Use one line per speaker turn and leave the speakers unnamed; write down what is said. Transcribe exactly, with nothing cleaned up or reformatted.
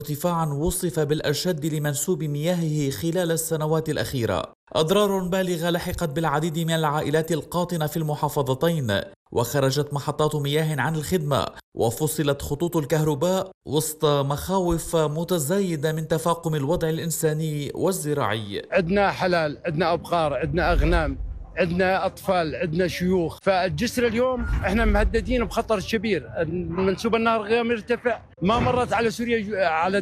ارتفاعا وصف بالأشد لمنسوب مياهه خلال السنوات الأخيرة. أضرار بالغة لحقت بالعديد من العائلات القاطنة في المحافظتين، وخرجت محطات مياه عن الخدمة وفصلت خطوط الكهرباء وسط مخاوف متزايدة من تفاقم الوضع الإنساني والزراعي.
عندنا حلال، عندنا أبقار، عندنا أغنام، عندنا أطفال، عندنا شيوخ. فالجسر اليوم احنا مهددين بخطر كبير. منسوب النهر غير مرتفع، ما مرت على سوريا على